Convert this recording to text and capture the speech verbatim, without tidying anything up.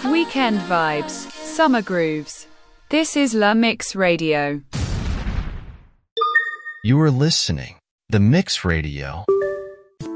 Weekend vibes, summer grooves. This is La Mix Radio. You are listening. The Mix Radio.